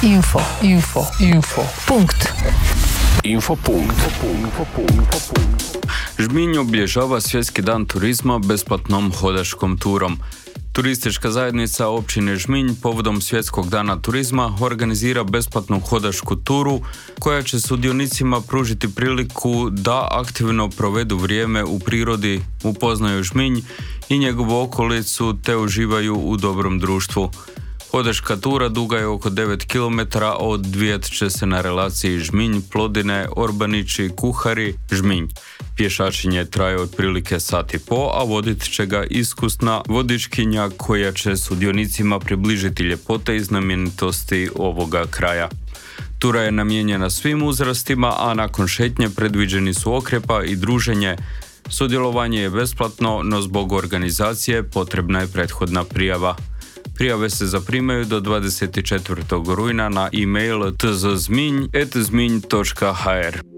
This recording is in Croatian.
Žminj obilježava Svjetski dan turizma besplatnom hodaškom turom. Turistička zajednica općine Žminj povodom Svjetskog dana turizma organizira besplatnu hodašku turu koja će sudionicima pružiti priliku da aktivno provedu vrijeme u prirodi, upoznaju Žminj i njegovu okolicu te uživaju u dobrom društvu. Hodaška tura duga je oko 9 km, odvijat će se na relaciji Žminj, Plodine, Orbanići, Kuhari, Žminj. Pješačenje traje otprilike sat i po, a vodit će ga iskusna vodičkinja koja će sudionicima približiti ljepote i znamenitosti ovoga kraja. Tura je namijenjena svim uzrastima, a nakon šetnje predviđeni su okrjepa i druženje. Sudjelovanje je besplatno, no zbog organizacije potrebna je prethodna prijava. Prijave se zaprimaju do 24. rujna na e-mail tzzminj@zminj.hr.